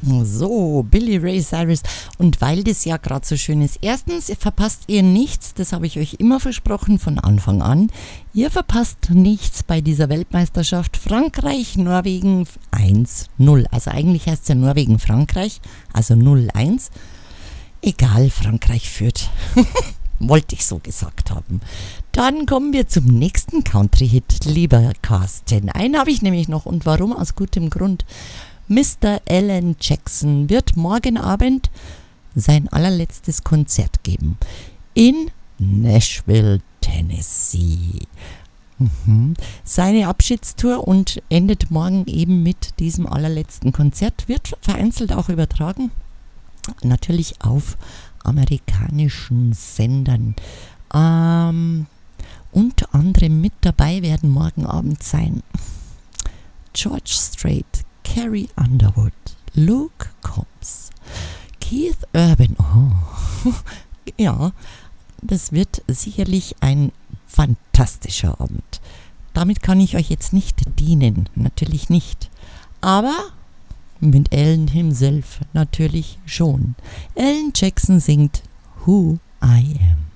So, Billy Ray Cyrus. Und weil das ja gerade so schön ist, erstens verpasst ihr nichts, das habe ich euch immer versprochen von Anfang an. Ihr verpasst nichts bei dieser Weltmeisterschaft. Frankreich, Norwegen 1-0. Also eigentlich heißt es ja Norwegen-Frankreich, also 0-1. Egal, Frankreich führt. Wollte ich so gesagt haben. Dann kommen wir zum nächsten Country-Hit, lieber Carsten. Einen habe ich nämlich noch, und warum? Aus gutem Grund. Mr. Alan Jackson wird morgen Abend sein allerletztes Konzert geben. In Nashville, Tennessee. Seine Abschiedstour und endet morgen eben mit diesem allerletzten Konzert. Wird vereinzelt auch übertragen. Natürlich auf amerikanischen Sendern. Unter anderem mit dabei werden morgen Abend sein George Strait, Carrie Underwood, Luke Combs, Keith Urban. Oh. Ja, das wird sicherlich ein fantastischer Abend. Damit kann ich euch jetzt nicht dienen, natürlich nicht. Aber mit Alan himself natürlich schon. Alan Jackson singt Who I Am.